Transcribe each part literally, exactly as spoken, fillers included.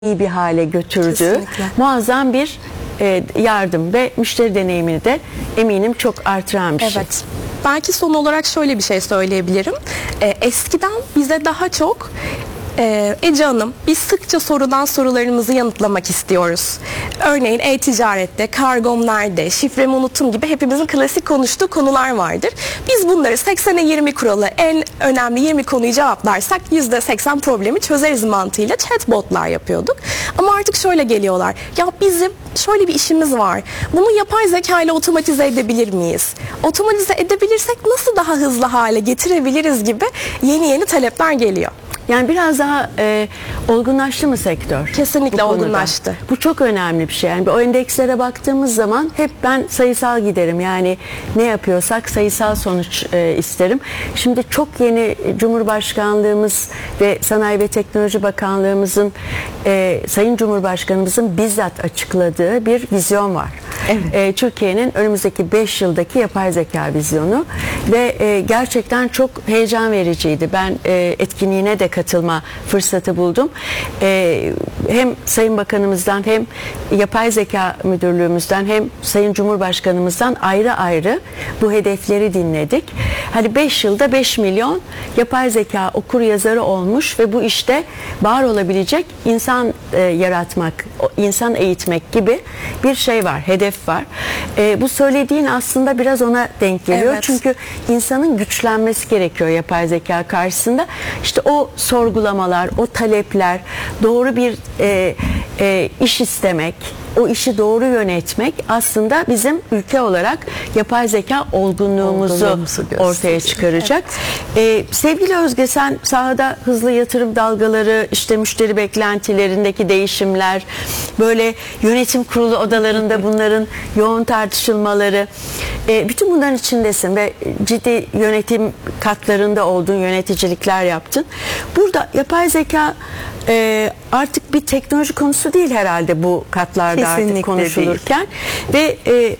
iyi bir hale götürdüğü Kesinlikle. muazzam bir e, yardım ve müşteri deneyimini de eminim çok artıran bir şey. Evet. Belki son olarak şöyle bir şey söyleyebilirim. Ee, eskiden bize daha çok Ee, Ece Hanım, biz sıkça sorulan sorularımızı yanıtlamak istiyoruz. Örneğin e-ticarette, kargom nerede, şifremi unuttum gibi hepimizin klasik konuştuğu konular vardır. Biz bunları seksene yirmi kuralı, en önemli yirmi konuyu cevaplarsak yüzde seksen problemi çözeriz mantığıyla chatbotlar yapıyorduk. Ama artık şöyle geliyorlar. Ya bizim şöyle bir işimiz var. Bunu yapay zeka ile otomatize edebilir miyiz? Otomatize edebilirsek nasıl daha hızlı hale getirebiliriz gibi yeni yeni talepler geliyor. Yani biraz daha e, olgunlaştı mı sektör? Kesinlikle bu konuda? olgunlaştı. Bu çok önemli bir şey. Yani o endekslere baktığımız zaman hep ben sayısal giderim. Yani ne yapıyorsak sayısal sonuç e, isterim. Şimdi çok yeni Cumhurbaşkanlığımız ve Sanayi ve Teknoloji Bakanlığımızın e, Sayın Cumhurbaşkanımızın bizzat açıkladığı bir vizyon var. Evet. E, Türkiye'nin önümüzdeki beş yıldaki yapay zeka vizyonu ve e, gerçekten çok heyecan vericiydi. Ben e, etkinliğine de katılma fırsatı buldum. Ee, hem Sayın Bakanımızdan hem Yapay Zeka Müdürlüğümüzden hem Sayın Cumhurbaşkanımızdan ayrı ayrı bu hedefleri dinledik. Hani beş yılda beş milyon yapay zeka okur yazarı olmuş ve bu işte var olabilecek insan e, yaratmak, insan eğitmek gibi bir şey var, hedef var. E, bu söylediğin aslında biraz ona denk geliyor. Evet. Çünkü insanın güçlenmesi gerekiyor yapay zeka karşısında. İşte o sorgulamalar, o talepler, doğru bir e, e, iş istemek, o işi doğru yönetmek aslında bizim ülke olarak yapay zeka olgunluğumuzu, Olgunluğumuzu ortaya çıkaracak. Evet. Ee, sevgili Özge, sen sahada hızlı yatırım dalgaları, işte müşteri beklentilerindeki değişimler, böyle yönetim kurulu odalarında bunların yoğun tartışılmaları, e, bütün bunların içindesin ve ciddi yönetim katlarında olduğun, yöneticilikler yaptın. Burada yapay zeka e, artık bir teknoloji konusu değil herhalde bu katlarda. Kesinlikle artık konuşulurken değil. Ve e,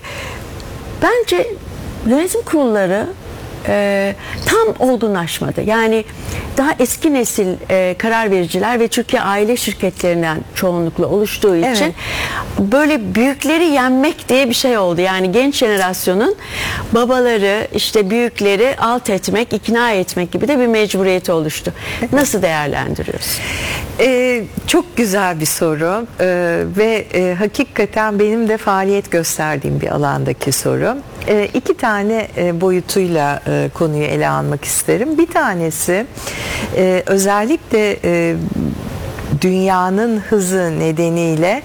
bence yönetim kurulları e, tam olgunlaşmadı. Yani daha eski nesil e, karar vericiler ve Türkiye aile şirketlerinden çoğunlukla oluştuğu için Evet. böyle büyükleri yenmek diye bir şey oldu. Yani genç jenerasyonun babaları, işte büyükleri alt etmek, ikna etmek gibi de bir mecburiyeti oluştu. Nasıl değerlendiriyorsun? Ee, çok güzel bir soru ee, ve e, hakikaten benim de faaliyet gösterdiğim bir alandaki soru. Ee, iki tane e, boyutuyla e, konuyu ele almak isterim. Bir tanesi e, özellikle e, dünyanın hızı nedeniyle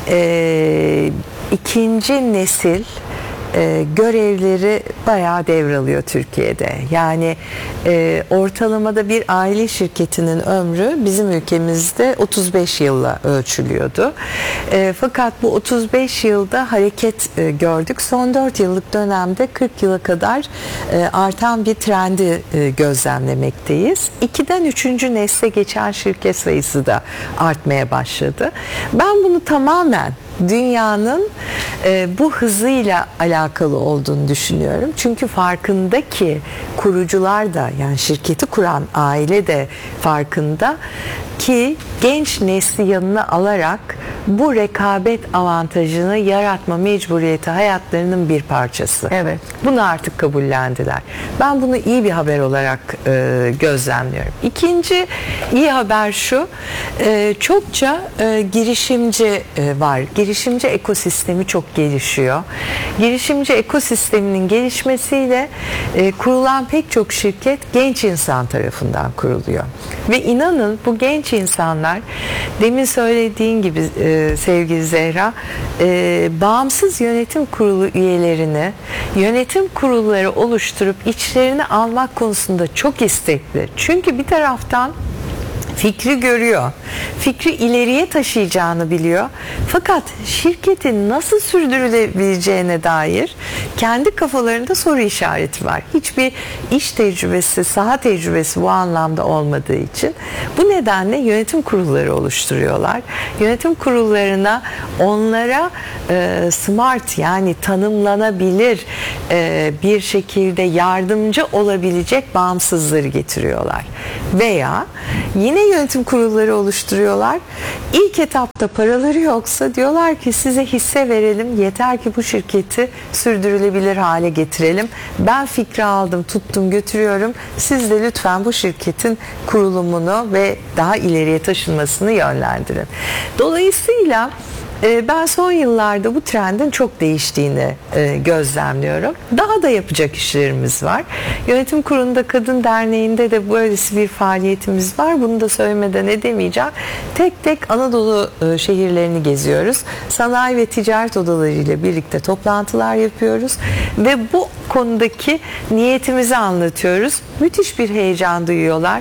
e, ikinci nesil E, görevleri bayağı devralıyor Türkiye'de. Yani e, ortalamada bir aile şirketinin ömrü bizim ülkemizde otuz beş yılla ölçülüyordu. E, fakat bu otuz beş yılda hareket e, gördük. Son dört yıllık dönemde kırk yıla kadar e, artan bir trendi e, gözlemlemekteyiz. ikiden üçüncü nesle geçen şirket sayısı da artmaya başladı. Ben bunu tamamen dünyanın e, bu hızıyla alakalı olduğunu düşünüyorum. Çünkü farkında ki kurucular da, yani şirketi kuran aile de farkında ki genç nesli yanına alarak bu rekabet avantajını yaratma mecburiyeti hayatlarının bir parçası. Evet. Bunu artık kabullendiler. Ben bunu iyi bir haber olarak e, gözlemliyorum. İkinci iyi haber şu, e, çokça e, girişimci e, var. Girişimci ekosistemi çok gelişiyor. Girişimci ekosisteminin gelişmesiyle e, kurulan pek çok şirket genç insan tarafından kuruluyor. Ve inanın bu genç insanlar, demin söylediğin gibi e, sevgili Zehra, e, bağımsız yönetim kurulu üyelerini yönetim kurulları oluşturup içlerine almak konusunda çok istekli. Çünkü bir taraftan fikri görüyor. Fikri ileriye taşıyacağını biliyor. Fakat şirketin nasıl sürdürülebileceğine dair kendi kafalarında soru işareti var. Hiçbir iş tecrübesi, saha tecrübesi bu anlamda olmadığı için bu nedenle yönetim kurulları oluşturuyorlar. Yönetim kurullarına onlara e, smart, yani tanımlanabilir e, bir şekilde yardımcı olabilecek bağımsızları getiriyorlar. Veya yine Niye yönetim kurulları oluşturuyorlar? İlk etapta paraları yoksa diyorlar ki size hisse verelim, yeter ki bu şirketi sürdürülebilir hale getirelim. Ben fikri aldım, tuttum, götürüyorum. Siz de lütfen bu şirketin kurulumunu ve daha ileriye taşınmasını yönlendirin. Dolayısıyla ben son yıllarda bu trendin çok değiştiğini gözlemliyorum. Daha da yapacak işlerimiz var. Yönetim Kurulu'nda Kadın Derneği'nde de böylesi bir faaliyetimiz var. Bunu da söylemeden edemeyeceğim. Tek tek Anadolu şehirlerini geziyoruz. Sanayi ve ticaret odalarıyla birlikte toplantılar yapıyoruz. Ve bu konudaki niyetimizi anlatıyoruz. Müthiş bir heyecan duyuyorlar.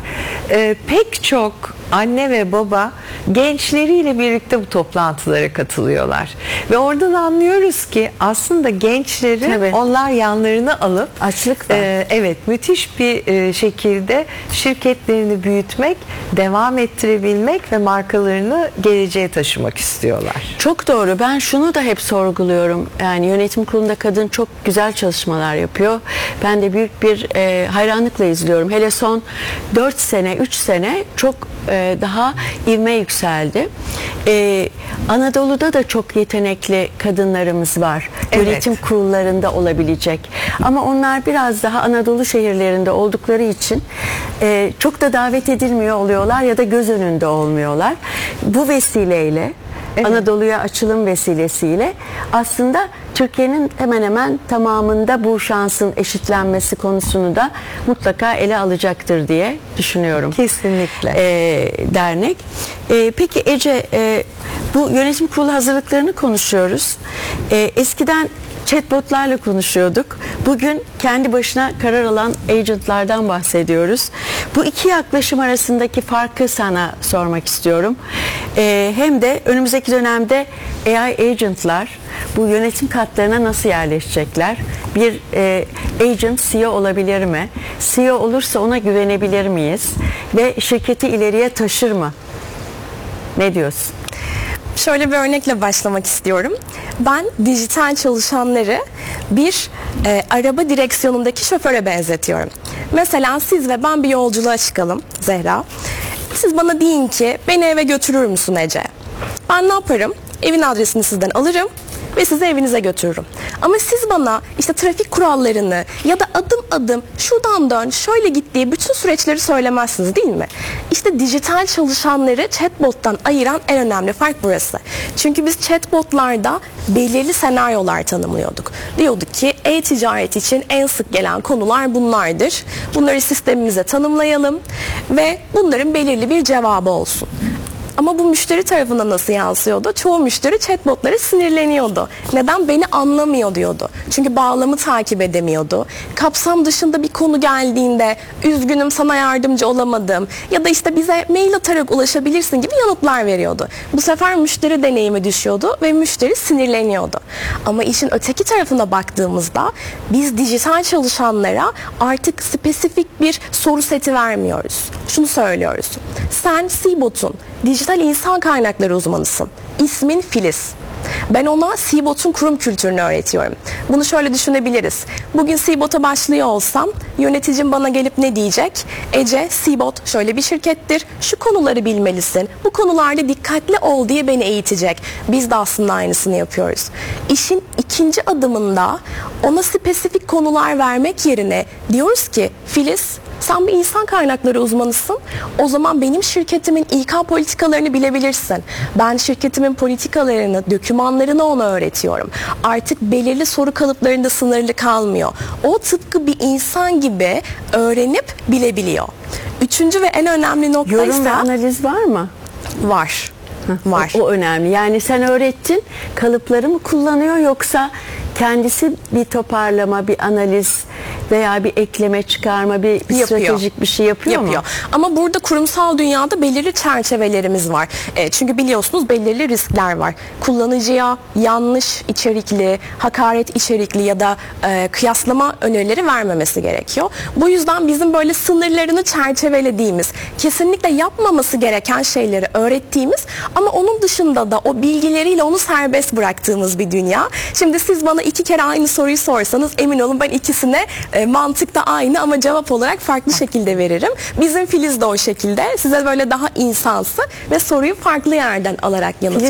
Pek çok anne ve baba gençleriyle birlikte bu toplantılara katılıyorlar. Ve oradan anlıyoruz ki aslında gençleri Tabii. onlar yanlarına alıp açlık var. E, evet müthiş bir e, şekilde şirketlerini büyütmek, devam ettirebilmek ve markalarını geleceğe taşımak istiyorlar. Çok doğru. Ben şunu da hep sorguluyorum. Yani yönetim kurulunda kadın çok güzel çalışmalar yapıyor. Ben de büyük bir e, hayranlıkla izliyorum. Hele son dört sene, üç sene çok e, daha ivme yükseldi. E, Anadolu'da da çok yetenekli kadınlarımız var. Evet. Yönetim kurullarında olabilecek. Ama onlar biraz daha Anadolu şehirlerinde oldukları için e, çok da davet edilmiyor oluyorlar ya da göz önünde olmuyorlar. Bu vesileyle evet. Anadolu'ya açılım vesilesiyle aslında Türkiye'nin hemen hemen tamamında bu şansın eşitlenmesi konusunu da mutlaka ele alacaktır diye düşünüyorum. Kesinlikle. Ee, dernek. Ee, peki Ece, e, bu yönetim kurulu hazırlıklarını konuşuyoruz. Ee, eskiden chatbotlarla konuşuyorduk. Bugün kendi başına karar alan agentlardan bahsediyoruz. Bu iki yaklaşım arasındaki farkı sana sormak istiyorum. Ee, hem de önümüzdeki dönemde A I agentlar bu yönetim katlarına nasıl yerleşecekler? Bir e, agent C E O olabilir mi? C E O olursa ona güvenebilir miyiz? Ve şirketi ileriye taşır mı? Ne diyorsun? Şöyle bir örnekle başlamak istiyorum. Ben dijital çalışanları bir e, araba direksiyonundaki şoföre benzetiyorum. Mesela siz ve ben bir yolculuğa çıkalım Zehra. Siz bana deyin ki beni eve götürür müsün Ece? Ben ne yaparım? Evin adresini sizden alırım ve sizi evinize götürürüm. Ama siz bana işte trafik kurallarını ya da adım adım şuradan dön, şöyle git diye bütün süreçleri söylemezsiniz değil mi? İşte dijital çalışanları chatbot'tan ayıran en önemli fark burası. Çünkü biz chatbot'larda belirli senaryolar tanımlıyorduk. Diyorduk ki e-ticaret için en sık gelen konular bunlardır. Bunları sistemimize tanımlayalım ve bunların belirli bir cevabı olsun. Ama bu müşteri tarafından nasıl yansıyordu? Çoğu müşteri chatbotlara sinirleniyordu. Neden? Beni anlamıyor diyordu. Çünkü bağlamı takip edemiyordu. Kapsam dışında bir konu geldiğinde üzgünüm sana yardımcı olamadım ya da işte bize mail atarak ulaşabilirsin gibi yanıtlar veriyordu. Bu sefer müşteri deneyimi düşüyordu ve müşteri sinirleniyordu. Ama işin öteki tarafına baktığımızda biz dijital çalışanlara artık spesifik bir soru seti vermiyoruz. Şunu söylüyoruz. Sen C-Bot'un dijital insan kaynakları uzmanısın. İsmin Filiz. Ben ona C-Bot'un kurum kültürünü öğretiyorum. Bunu şöyle düşünebiliriz. Bugün C-Bot'a başlıyor olsam yöneticim bana gelip ne diyecek? Ece, C-Bot şöyle bir şirkettir. Şu konuları bilmelisin. Bu konularda dikkatli ol diye beni eğitecek. Biz de aslında aynısını yapıyoruz. İşin ikinci adımında ona spesifik konular vermek yerine diyoruz ki Filiz, sen bir insan kaynakları uzmanısın. O zaman benim şirketimin İK politikalarını bilebilirsin. Ben şirketimin politikalarını, dokümanlarını ona öğretiyorum. Artık belirli soru kalıplarında sınırlı kalmıyor. O tıpkı bir insan gibi öğrenip bilebiliyor. Üçüncü ve en önemli nokta Yorum ise ve analiz var mı? var. Var. O, o önemli. Yani sen öğrettin, kalıpları mı kullanıyor yoksa kendisi bir toparlama, bir analiz veya bir ekleme çıkarma, bir, bir stratejik bir şey yapıyor, yapıyor mu? Ama burada kurumsal dünyada belirli çerçevelerimiz var. E, çünkü biliyorsunuz belirli riskler var. Kullanıcıya yanlış içerikli, hakaret içerikli ya da e, kıyaslama önerileri vermemesi gerekiyor. Bu yüzden bizim böyle sınırlarını çerçevelediğimiz, kesinlikle yapmaması gereken şeyleri öğrettiğimiz ama onun dışında da o bilgileriyle onu serbest bıraktığımız bir dünya. Şimdi siz bana iki kere aynı soruyu sorsanız emin olun ben ikisine e, E, mantık da aynı ama cevap olarak farklı şekilde veririm. Bizim Filiz de o şekilde size böyle daha insansı ve soruyu farklı yerden alarak yanıt